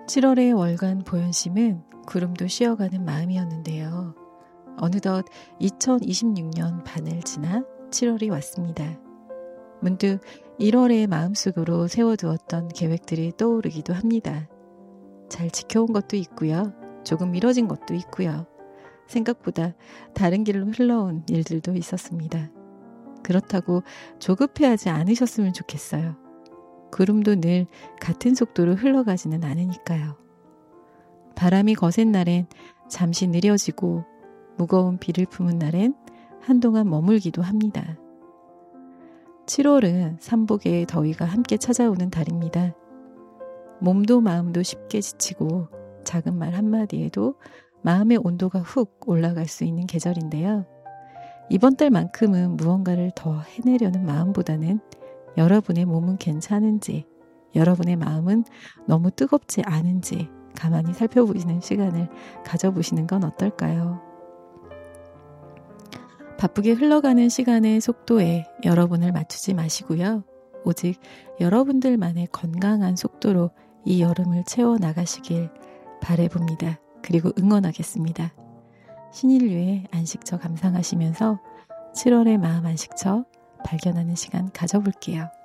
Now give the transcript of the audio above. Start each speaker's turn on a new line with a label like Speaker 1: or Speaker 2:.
Speaker 1: 7월의 월간 보현심은 구름도 쉬어가는 마음이었는데요. 어느덧 2026년 반을 지나 7월이 왔습니다. 문득 1월의 마음속으로 세워두었던 계획들이 떠오르기도 합니다. 잘 지켜온 것도 있고요. 조금 미뤄진 것도 있고요. 생각보다 다른 길로 흘러온 일들도 있었습니다. 그렇다고 조급해하지 않으셨으면 좋겠어요. 구름도 늘 같은 속도로 흘러가지는 않으니까요. 바람이 거센 날엔 잠시 느려지고 무거운 비를 품은 날엔 한동안 머물기도 합니다. 7월은 삼복의 더위가 함께 찾아오는 달입니다. 몸도 마음도 쉽게 지치고 작은 말 한마디에도 마음의 온도가 훅 올라갈 수 있는 계절인데요. 이번 달만큼은 무언가를 더 해내려는 마음보다는 여러분의 몸은 괜찮은지, 여러분의 마음은 너무 뜨겁지 않은지 가만히 살펴보시는 시간을 가져보시는 건 어떨까요? 바쁘게 흘러가는 시간의 속도에 여러분을 맞추지 마시고요. 오직 여러분들만의 건강한 속도로 이 여름을 채워나가시길 바라봅니다. 그리고 응원하겠습니다. 신인류의 안식처 감상하시면서 7월의 마음 안식처 발견하는 시간 가져볼게요.